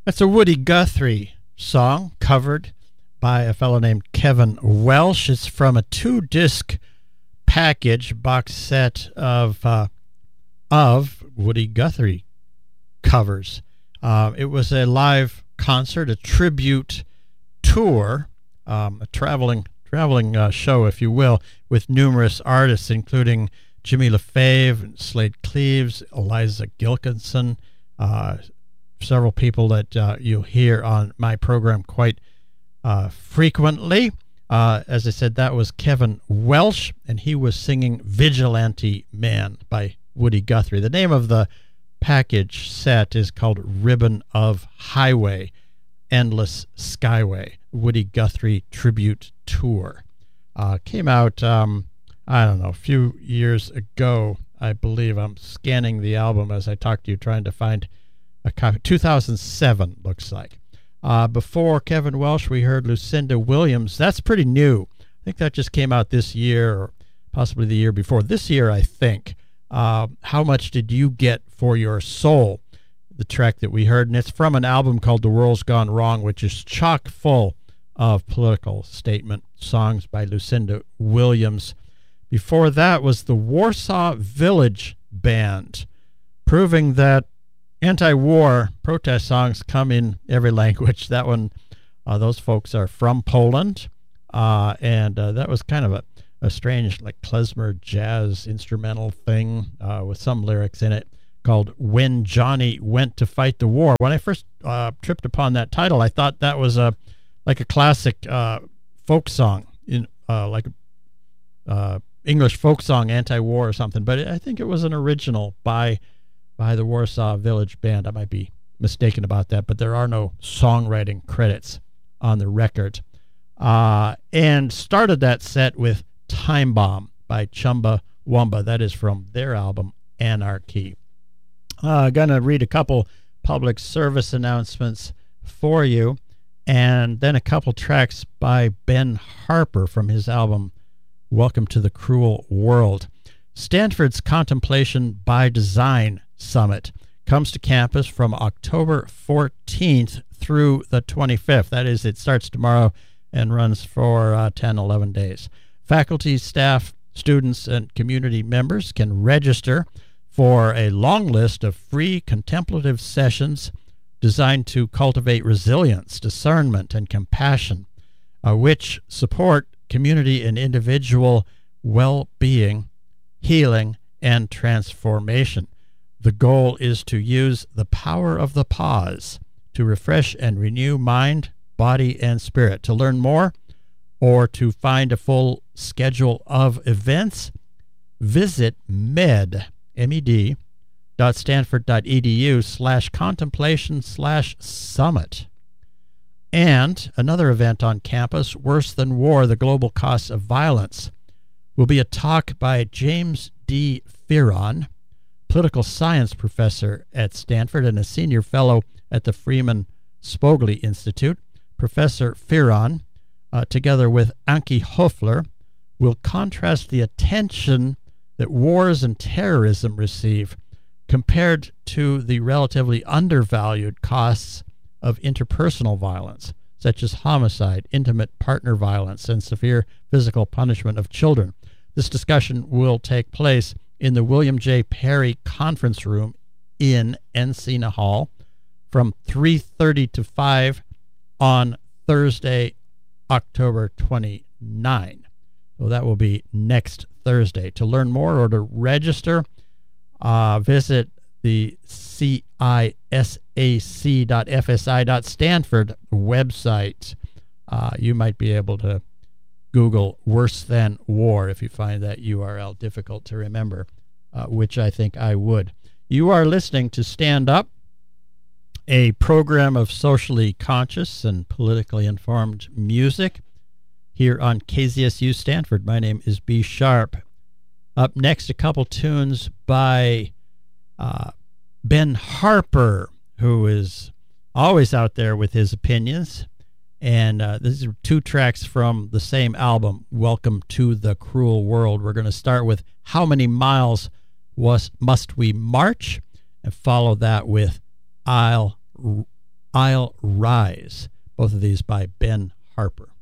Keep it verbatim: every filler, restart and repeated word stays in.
That's a Woody Guthrie song covered by a fellow named Kevin Welsh. It's from a two-disc package box set of uh, of Woody Guthrie covers. Uh, it was a live concert, a tribute tour, um, a traveling traveling uh, show, if you will, with numerous artists, including Jimmy LaFave, Slade Cleaves, Eliza Gilkinson, uh, several people that uh, you'll hear on my program quite uh, frequently. Uh, as I said, that was Kevin Welsh, and he was singing Vigilante Man by Woody Guthrie. The name of the package set is called Ribbon of Highway, Endless Skyway, Woody Guthrie Tribute Tour. Uh, came out, um, I don't know, a few years ago, I believe. I'm scanning the album as I talk to you, trying to find a copy. two thousand seven, looks like. Uh, before Kevin Welsh, we heard Lucinda Williams. That's pretty new. I think that just came out this year, or possibly the year before. This year, I think. Uh, How Much Did You Get for Your Soul? The track that we heard, and it's from an album called The World's Gone Wrong, which is chock full of political statement songs by Lucinda Williams. Before that was the Warsaw Village Band, proving that anti-war protest songs come in every language. That one, uh, those folks are from Poland, uh, and uh, that was kind of a, a strange, like, klezmer jazz instrumental thing uh, with some lyrics in it called When Johnny Went to Fight the War. When I first uh, tripped upon that title, I thought that was a like a classic uh, folk song, in uh, like a uh, English folk song, anti-war or something, but I think it was an original by by the Warsaw Village Band. I might be mistaken about that, but there are no songwriting credits on the record. Uh, and started that set with Time Bomb by Chumba Wumba. That is from their album Anarchy. I'm uh, going to read a couple public service announcements for you, and then a couple tracks by Ben Harper from his album Welcome to the Cruel World. Stanford's Contemplation by Design Summit comes to campus from October fourteenth through the twenty-fifth. That is, it starts tomorrow and runs for uh, ten, eleven days. Faculty, staff, students, and community members can register for a long list of free contemplative sessions designed to cultivate resilience, discernment, and compassion, uh, which support community and individual well-being, healing, and transformation. The goal is to use the power of the pause to refresh and renew mind, body, and spirit. To learn more or to find a full schedule of events, visit med, M-E-D, dot stanford dot edu slash contemplation slash summit. And another event on campus, Worse Than War, The Global Costs of Violence, will be a talk by James D. Fearon, political science professor at Stanford and a senior fellow at the Freeman Spogli Institute. Professor Fearon, uh, together with Anki Hofler, will contrast the attention that wars and terrorism receive compared to the relatively undervalued costs of interpersonal violence, such as homicide, intimate partner violence, and severe physical punishment of children. This discussion will take place in the William J. Perry Conference Room in Encina Hall from three thirty to five on Thursday, October twenty-ninth. So that will be next Thursday. To learn more or to register, uh, visit the C I S A C dot F S I dot Stanford website. Uh, you might be able to Google Worse Than War if you find that U R L difficult to remember, uh, which I think I would. You are listening to Stand Up, a program of socially conscious and politically informed music here on K Z S U Stanford. My name is B. Sharp. Up next, a couple tunes by uh, Ben Harper, who is always out there with his opinions. And uh, these are two tracks from the same album, Welcome to the Cruel World. We're going to start with How Many Miles Was Must We March? And follow that with I'll I'll Rise, both of these by Ben Harper.